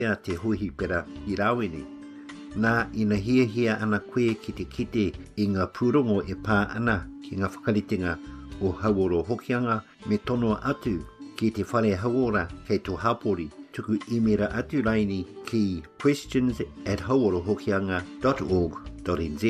Ea te huhi pera I rawini. Nā ina hia ana koe ki te kite I ngā pūrongo e pā ana ki ngā whakaritenga o Hauoro Hokianga me tono atu ki te whare hauora kei tō hapori tuku imera atu raini ki questions@hauorohokianga.org.nz.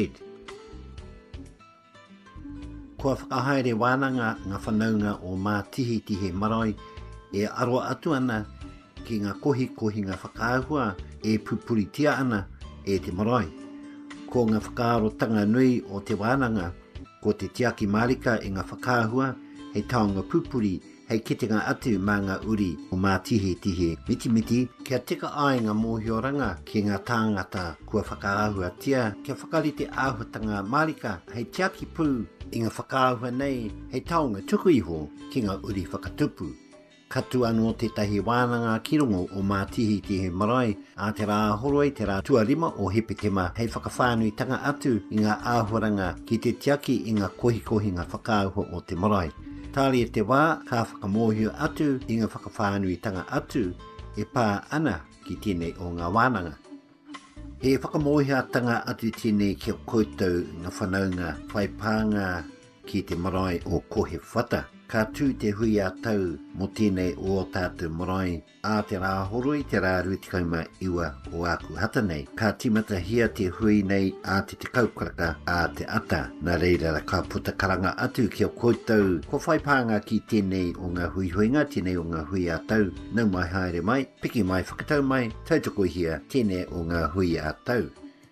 Kua whakahaere wānanga ngā whanaunga o mā tihi marae e aroa atu ana ki ngā kohi ngā whakaahua e pupuritia ana e te marae. Ko ngā whakaarotanga nui o te wānanga, ko te tiaki marika e ngā whakaahua, hei taonga pupuri, hei kitenga atu mā ngā uri o mā tihi miti, kia tika ai ngā mōhioranga ki ngā tāngata kua whakaahua tia, kia whakarite āhutanga marika, hei tiaki pū I ngā whakaahua nei, hei taonga tuku iho ki ngā uri whakatupu. Katu anō te tahi wānanga kirongo o mā tihi marae a te rā horoi te rā tuarima o hepetema hei whakawhānuitanga atu I ngā āhuranga ki te tiaki I ngā kohi ngā whakaahua o te marae. Tāri e te wā ka whakamohio atu I ngā whakawhānuitanga atu e pā ana ki tēnei o ngā wānanga. He whakamohiatanga atu tēnei kia koutou ngā whanaunga whaipānga ki te marae o kohe whata. Ka tū te hui a tau mo tēnei o tātou marae a te rā horoi te rā 29 o aku hata nei. Ka timata hia te hui nei a te kaukaraka a te ata. Nā reira ka puta karanga atu kia koutou. Ko whaipānga ki tēnei o ngā huihuinga, tēnei o ngā hui a tau. Nau mai haere mai, piki mai whakatau mai, tautoko hia tēnei o ngā hui a tau.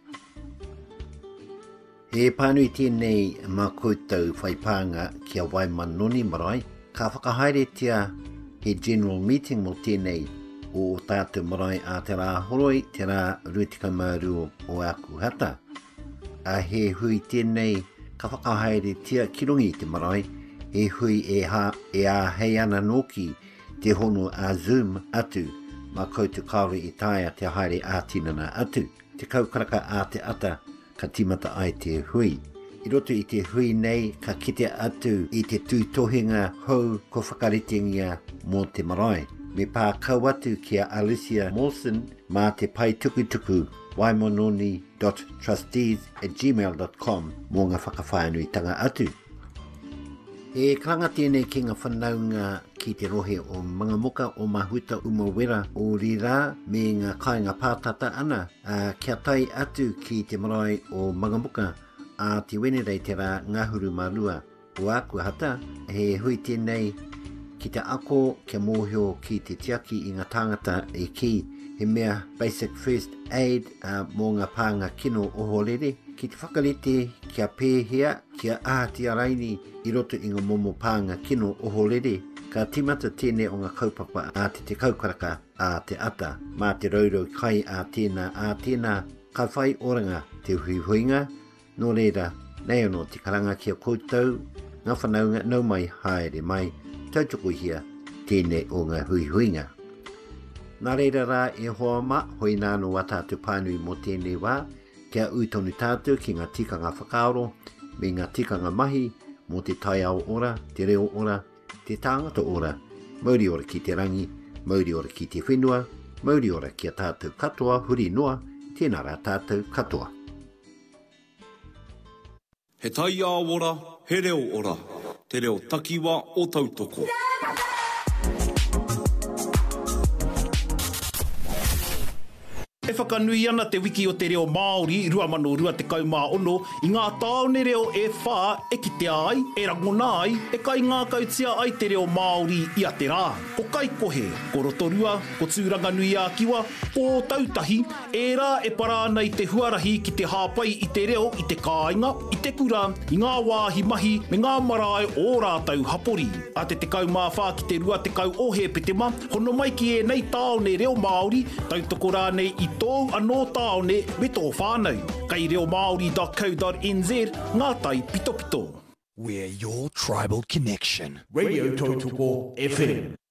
He pānui tēnei mā koutou whaipānga kia Waimanoni marae, ka whakahaere tia he general meeting mo tēnei o tātou marae a te rā horoi, te rā 22 o aku hata. A he hui tēnei ka whakahaere tia kirongi te marae, he hui e a hei ana noki te hono a Zoom atu, mā koutou kaore I taia te haere a tinana atu, te kaukaraka a te ata, ka timata ai te hui. I roto I te hui nei, ka kite atu I te tūtohinga hou ko whakaritengia mō te marae. Me pā kau atu kia Alicia Molson mā te pai tukutuku waimanoni.trustees@gmail.com mō ngā whakawhānuitanga atu. E karanga tēnei ki ngā whanaunga ki te rohe o Mangamuka o Mahuta Umawera o Rira me ngā kāinga pātata ana kia tai atu ki te marae o Mangamuka a te wenerei te rā ngahuru marua o aku hata. He hui tēnei ki te ako kia mōhio ki te tiaki I ngā tāngata e ki he mea basic first aid mō ngā pānga kino o horere. Ki te whakarete kia pēhea kia ātia raini I roto I ngā momo pānga kino o horere. Ka timata tēnei o ngā kaupapa a te kaukaraka a te ata. Mā te raurau kai a tēnā ka whai oranga te huihuinga. Nō reira, nei anō te karanga kia koutou, ngā whanaunga nau mai haere mai, tautoko hia tēnei o ngā huihuinga. Nā reira rā e hoa ma hoi nāno wa tātou pānui mō tēnei wā, kia uitonu tātou ki ngā tikanga whakaaro, me ngā tikanga mahi, mō te tai ao ora, te reo ora, te tāngata ora, mauri ora ki te rangi, mauri ora ki te whenua, mauri ora ki a tātou katoa, huri noa, tēnā rā tātou katoa. He tai a ora, he reo ora, te reo takiwa o tautoko. E whakanui ana te wiki o te reo Māori, 2022 I ngā tāone reo e whā, e ki te ai, e rangona ai, e kai ngā kautia ai te reo Māori I a te rā. Ko kai kohe, ko rotorua, ko tūranga nui a kiwa, ko tautahi, e rā e parāna I te huarahi ki te hāpai I te reo, I te kāinga, I te kura, I ngā wāhi mahi, me ngā marae o rātau hapori. A te kau mā whā ki te rua te kau o he petema, hono mai ki e nei tāone reo Māori, tautoko rā nei I tōu anō tāone me tō whānau. Kai reomaori.co.nz, ngā tai pito pito. We're your tribal connection. Radio Tautoko FM.